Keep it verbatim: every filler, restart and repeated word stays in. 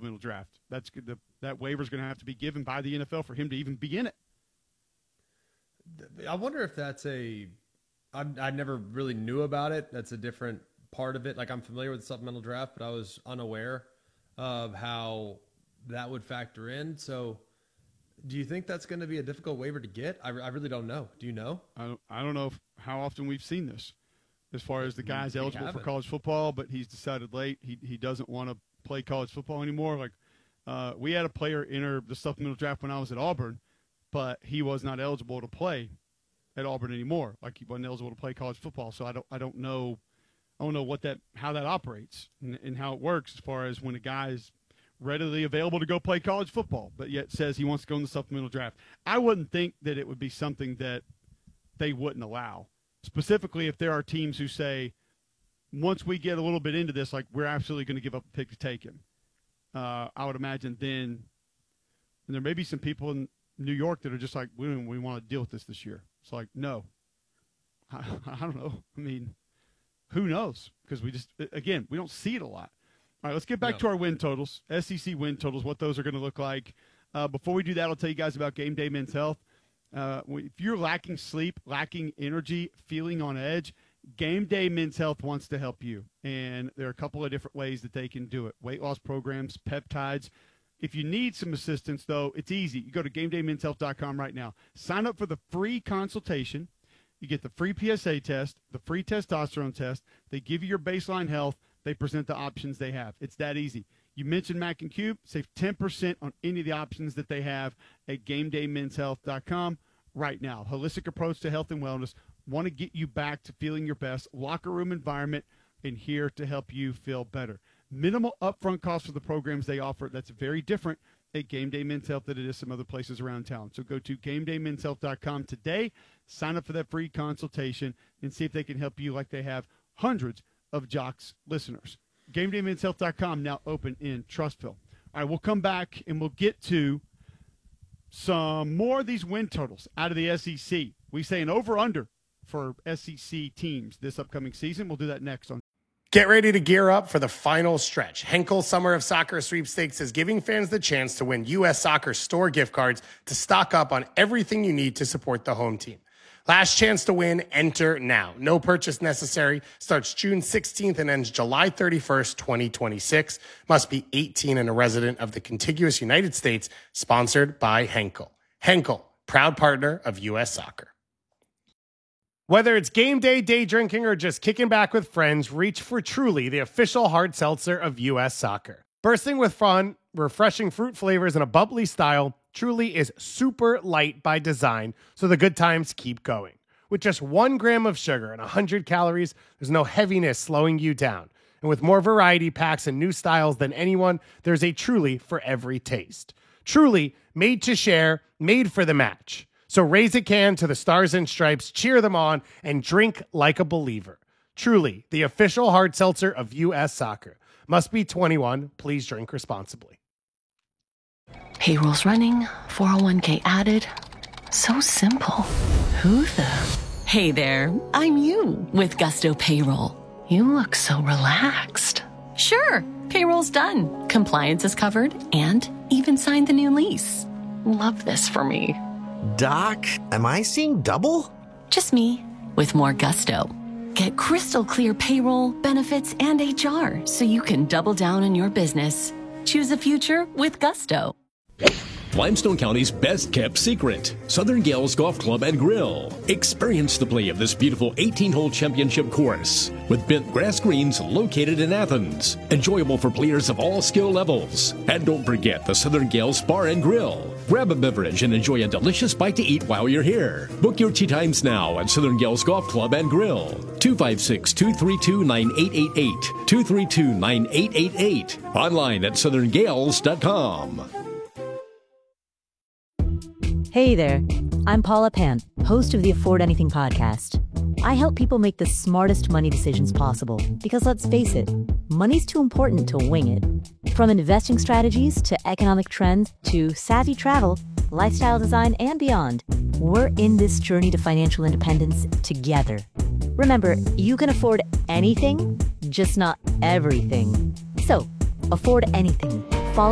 supplemental draft. That's good. The, that waiver is going to have to be given by the N F L for him to even be in it. I wonder if that's a I, I never really knew about it. That's a different part of it. Like, I'm familiar with the supplemental draft, but I was unaware of how that would factor in. So do you think that's going to be a difficult waiver to get? I, I really don't know. Do you know? I don't, I don't know if, how often we've seen this as far as the guy's we eligible haven't. for college football, but he's decided late he he doesn't want to play college football anymore. Like, uh, we had a player enter the supplemental draft when I was at Auburn, but he was not eligible to play at Auburn anymore. Like, he wasn't eligible to play college football. So I don't I don't know I don't know what that how that operates and, and how it works as far as when a guy is readily available to go play college football, but yet says he wants to go in the supplemental draft. I wouldn't think that it would be something that they wouldn't allow. Specifically, if there are teams who say, once we get a little bit into this, like, we're absolutely going to give up a pick to take him. Uh, I would imagine then, and there may be some people in New York that are just like, we don't we want to deal with this this year. It's like, no. I, I don't know. I mean, who knows? Because we just, again, we don't see it a lot. All right, let's get back No. to our win totals, S E C win totals, what those are going to look like. Uh, before we do that, I'll tell you guys about Game Day Men's Health. Uh, if you're lacking sleep, lacking energy, feeling on edge, Game Day Men's Health wants to help you. And there are a couple of different ways that they can do it. Weight loss programs, peptides. If you need some assistance, though, it's easy. You go to game day men's health dot com right now. Sign up for the free consultation. You get the free P S A test, the free testosterone test. They give you your baseline health. They present the options they have. It's that easy. You mentioned Mac and Cube. Save ten percent on any of the options that they have at game day men's health dot com right now. Holistic approach to health and wellness. Want to get you back to feeling your best. Locker room environment, and here to help you feel better. Minimal upfront cost for the programs they offer. That's very different at Game Day Men's Health than it is some other places around town. So go to game day men's health dot com today. Sign up for that free consultation and see if they can help you like they have hundreds of Jocks listeners. game day men's health dot com now open in Trustville. All right, we'll come back and we'll get to some more of these win totals out of the S E C. We say an over-under for S E C teams this upcoming season. We'll do that next on Get ready to gear up for the final stretch. Henkel Summer of Soccer Sweepstakes is giving fans the chance to win U S Soccer store gift cards to stock up on everything you need to support the home team. Last chance to win, enter now. No purchase necessary. Starts June sixteenth and ends July thirty-first, twenty twenty-six. Must be eighteen and a resident of the contiguous United States. Sponsored by Henkel. Henkel, proud partner of U S Soccer. Whether it's game day, day drinking, or just kicking back with friends, reach for Truly, the official hard seltzer of U S Soccer. Bursting with fun, refreshing fruit flavors, and a bubbly style, Truly is super light by design, so the good times keep going. With just one gram of sugar and one hundred calories, there's no heaviness slowing you down. And with more variety packs and new styles than anyone, there's a Truly for every taste. Truly, made to share, made for the match. So raise a can to the Stars and Stripes, cheer them on, and drink like a believer. Truly, the official hard seltzer of U S Soccer. Must be twenty-one. Please drink responsibly. Payroll's running, four oh one k added. So simple. Who the? Hey there, I'm you with Gusto Payroll. You look so relaxed. Sure, payroll's done. Compliance is covered and even signed the new lease. Love this for me. Doc, am I seeing double? Just me, with more gusto. Get crystal clear payroll, benefits, and H R so you can double down on your business. Choose a future with gusto. Limestone County's best-kept secret, Southern Gales Golf Club and Grill. Experience the play of this beautiful eighteen-hole championship course with bent grass greens located in Athens. Enjoyable for players of all skill levels. And don't forget the Southern Gales Bar and Grill. Grab a beverage and enjoy a delicious bite to eat while you're here. Book your tee times now at Southern Gales Golf Club and Grill. two five six, two three two, nine eight eight eight. two three two, nine eight eight eight. Online at southern gales dot com. Hey there, I'm Paula Pan, host of the Afford Anything podcast. I help people make the smartest money decisions possible because let's face it, money's too important to wing it. From investing strategies to economic trends to savvy travel, lifestyle design, and beyond, we're in this journey to financial independence together. Remember, you can afford anything, just not everything. So, afford anything